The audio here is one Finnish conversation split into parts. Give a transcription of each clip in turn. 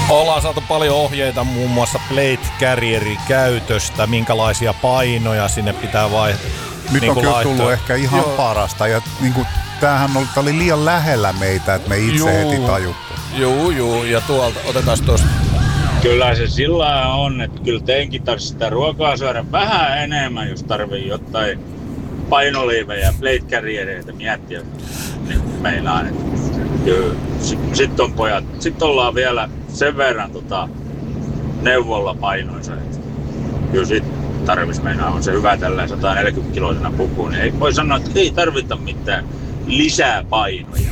Ollaan saatu paljon ohjeita muun muassa plate carrierin käytöstä, minkälaisia painoja sinne pitää vaihtaa. Nyt niin on kyllä tullut ehkä ihan parasta. Ja niin kuin, tämähän oli liian lähellä meitä, että me itse heti tajuttu. Joo, ja tuolta, otetaan tuosta. Kyllä se sillä on, että kyllä teinkin tarvitsisi sitä ruokaa syödä vähän enemmän, jos tarvii jotain painoliivejä ja plate carriereitä miettiä. Niin meinaan, että sitten on pojat, sitten ollaan vielä sen verran neuvolla painoissa. Kyllä sitten tarvitsisi meinaa, on se hyvä tällä 140-kiloisena pukuun, niin ei voi sanoa, että ei tarvita mitään lisää painoja.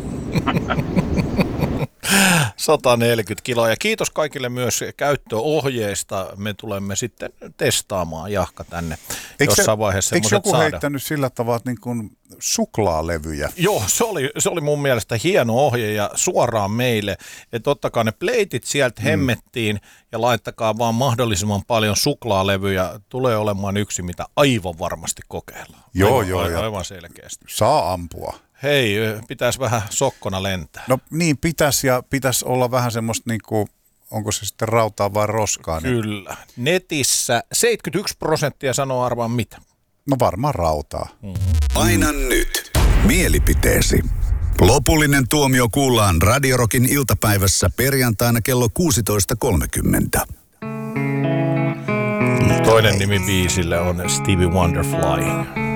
140 kiloa. Ja kiitos kaikille myös käyttöohjeista. Me tulemme sitten testaamaan Jahka tänne jossain vaiheessa. Eikö joku heittänyt sillä tavalla, että niin kuin suklaalevyjä? Joo, se oli mun mielestä hieno ohje ja suoraan meille. Että ottakaa ne pleitit sieltä hemmettiin ja laittakaa vaan mahdollisimman paljon suklaalevyjä. Tulee olemaan yksi, mitä aivan varmasti kokeillaan. Aivan selkeästi. Saa ampua. Hei, pitäisi vähän sokkona lentää. No niin, pitäisi olla vähän semmoista niinku, onko se sitten rautaa vai roskaa? Kyllä. Netissä 71% sanoo arvaan mitä. No varmaan rautaa. Aina nyt. Mielipiteesi. Lopullinen tuomio kuullaan Radio Rockin iltapäivässä perjantaina kello 16.30. Toinen nimi biisille on Stevie Wonder Flying.